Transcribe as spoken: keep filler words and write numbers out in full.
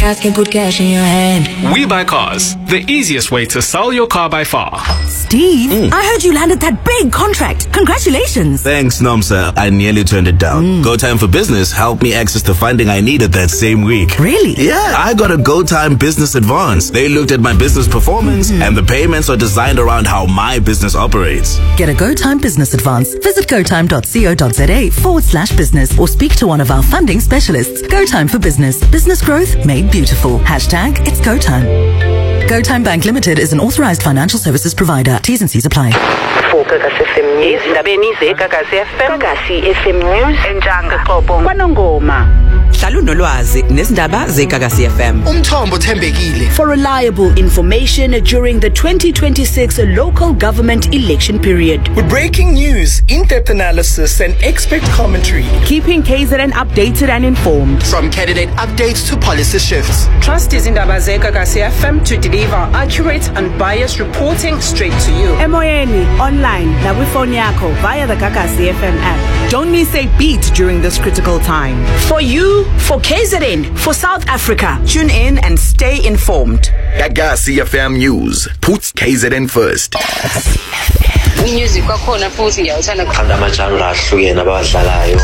Guys can put cash in your hand. We Buy Cars, the easiest way to sell your car by far. Steve, mm. I heard you landed that big contract. Congratulations. Thanks, Nomsa. I nearly turned it down. Mm. GoTime for Business helped me access the funding I needed that same week. Really? Yeah, I got a GoTime Business Advance. They looked at my business performance, mm-hmm. and the payments are designed around how my business operates. Get a GoTime Business Advance. Visit gotime.co.za forward slash business or speak to one of our funding specialists. GoTime for Business. Business growth made beautiful. Hashtag it's GoTime. GoTime Bank Limited is an authorized financial services provider. T's and C's apply. For Gagasi F M News, indabeni ze Gagasi F M, Gagasi F M News, enjanga Xhobo, KwaNongoma. Hlalu nolwazi nezindaba ze Gagasi F M. Umthombo thembekile for reliable information during the twenty twenty-six local government election period. With breaking news, in-depth analysis and expert commentary. Keeping K Z N updated and informed. From candidate updates to policy shifts. Trust is indaba ze Gagasi F M to deliver accurate and biased reporting straight to you. Emoyeni online na phone yako via the Gagasi F M app. Don't miss a beat during this critical time. For you, for K Z N, for South Africa. Tune in and stay informed. Gagasi F M News puts K Z N first. Music kwakhona futhi ngiyawuthanda. Khanda amajaro ahlukene abadlalayo.